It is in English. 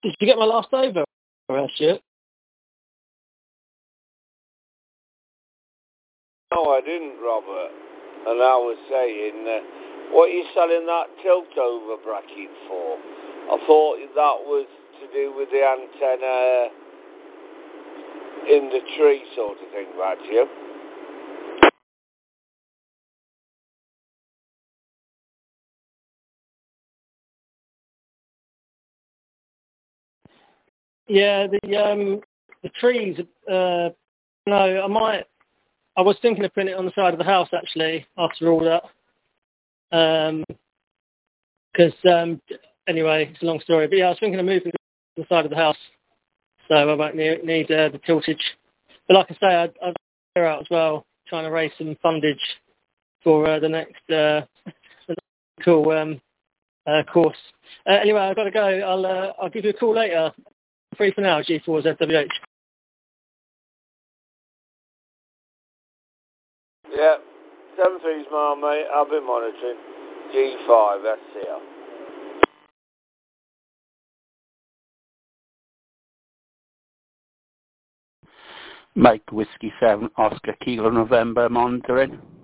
Did you get my last over, Stuart? No, I didn't, Robert. And I was saying, what are you selling that tilt-over bracket for? I thought that was to do with the antenna in the tree sort of thing, right, you? Yeah, the trees. No, I was thinking of putting it on the side of the house actually. After all that, because anyway, it's a long story. But yeah, I was thinking of moving to the side of the house, so I won't need the tiltage. But like I say, I'd clear out as well, trying to raise some fundage for the next cool course. Anyway, I've got to go. I'll give you a call later. Free for now, G4ZWH. Yeah, 7-3's mile, mate. I've been monitoring. G5, SCL. Mike Whiskey 7 Oscar Kilo November monitoring.